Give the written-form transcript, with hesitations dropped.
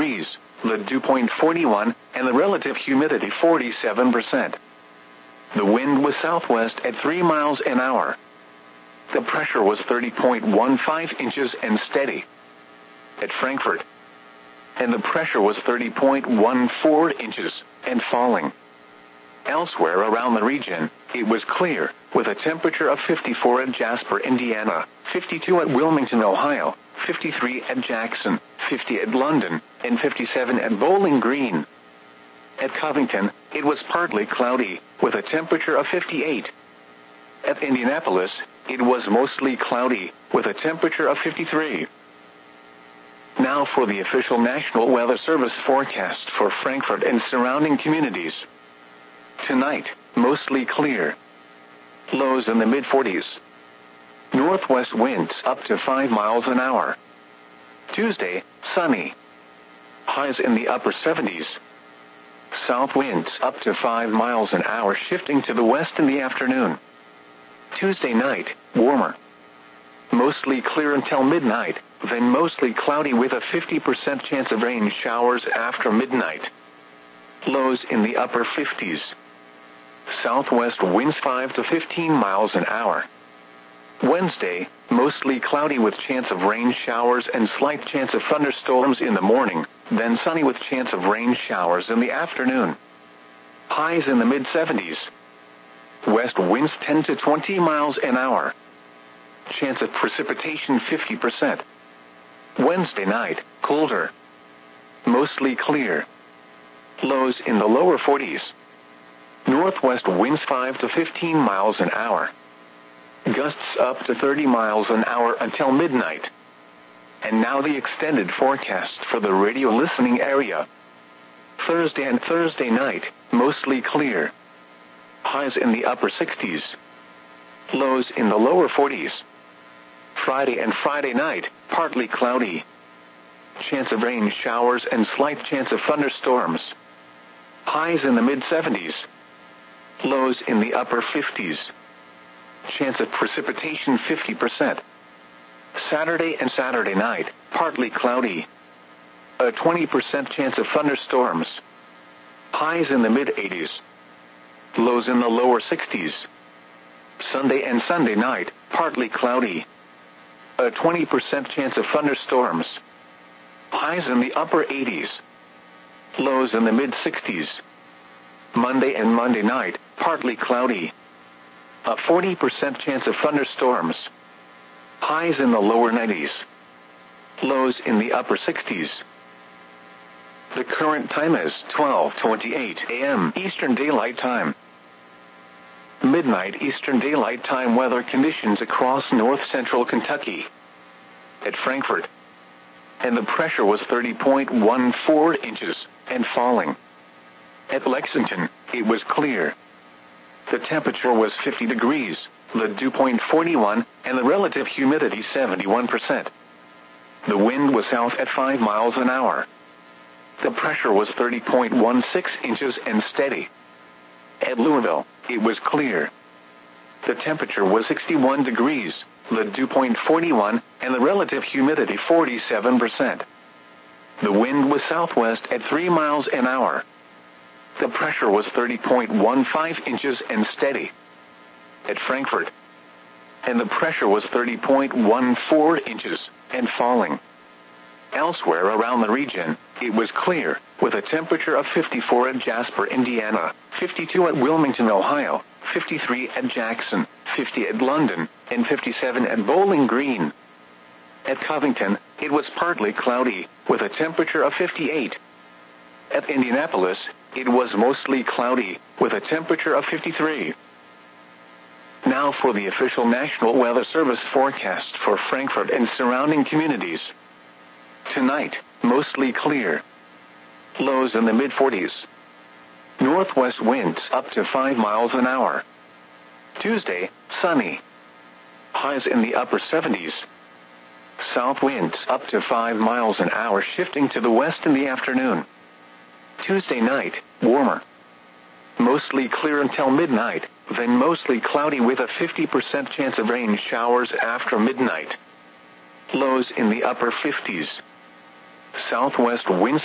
degrees, the dew point 41, and the relative humidity 47%. The wind was southwest at 3 miles an hour. The pressure was 30.15 inches and steady. At Frankfurt. And the pressure was 30.14 inches and falling. Elsewhere around the region, it was clear, with a temperature of 54 at Jasper, Indiana, 52 at Wilmington, Ohio, 53 at Jackson, 50 at London, and 57 at Bowling Green. At Covington, it was partly cloudy, with a temperature of 58. At Indianapolis, it was mostly cloudy, with a temperature of 53. Now for the official National Weather Service forecast for Frankfurt and surrounding communities. Tonight, mostly clear. Lows in the mid-40s. Northwest winds up to 5 miles an hour. Tuesday, sunny. Highs in the upper 70s. South winds up to 5 miles an hour, shifting to the west in the afternoon. Tuesday night, warmer. Mostly clear until midnight, then mostly cloudy with a 50% chance of rain showers after midnight. Lows in the upper 50s. Southwest winds 5 to 15 miles an hour. Wednesday, mostly cloudy with chance of rain showers and slight chance of thunderstorms in the morning, then sunny with chance of rain showers in the afternoon. Highs in the mid-70s. West winds 10 to 20 miles an hour. Chance of precipitation 50%. Wednesday night, colder. Mostly clear. Lows in the lower 40s. Northwest winds 5 to 15 miles an hour. Gusts up to 30 miles an hour until midnight. And now the extended forecast for the radio listening area. Thursday and Thursday night, mostly clear. Highs in the upper 60s. Lows in the lower 40s. Friday and Friday night, partly cloudy. Chance of rain showers and slight chance of thunderstorms. Highs in the mid-70s. Lows in the upper 50s. Chance of precipitation 50%. Saturday and Saturday night, partly cloudy. A 20% chance of thunderstorms. Highs in the mid-80s. Lows in the lower 60s. Sunday and Sunday night, partly cloudy. A 20% chance of thunderstorms. Highs in the upper 80s. Lows in the mid-60s. Monday and Monday night, partly cloudy. A 40% chance of thunderstorms. Highs in the lower 90s. Lows in the upper 60s. The current time is 12:28 a.m. Eastern Daylight Time. Midnight Eastern Daylight Time weather conditions across north-central Kentucky. At Frankfurt. And the pressure was 30.14 inches and falling. At Lexington, it was clear. The temperature was 50 degrees, the dew point 41, and the relative humidity 71%. The wind was south at 5 miles an hour. The pressure was 30.16 inches and steady. At Louisville, it was clear. The temperature was 61 degrees, the dew point 41, and the relative humidity 47%. The wind was southwest at 3 miles an hour. The pressure was 30.15 inches and steady. At Frankfurt. And the pressure was 30.14 inches and falling. Elsewhere around the region, it was clear, with a temperature of 54 at Jasper, Indiana, 52 at Wilmington, Ohio, 53 at Jackson, 50 at London, and 57 at Bowling Green. At Covington, it was partly cloudy, with a temperature of 58. At Indianapolis, it was mostly cloudy, with a temperature of 53. Now for the official National Weather Service forecast for Frankfurt and surrounding communities. Tonight, mostly clear. Lows in the mid-40s. Northwest winds up to 5 miles an hour. Tuesday, sunny. Highs in the upper 70s. South winds up to 5 miles an hour, shifting to the west in the afternoon. Tuesday night, warmer. Mostly clear until midnight, then mostly cloudy with a 50% chance of rain showers after midnight. Lows in the upper 50s. Southwest winds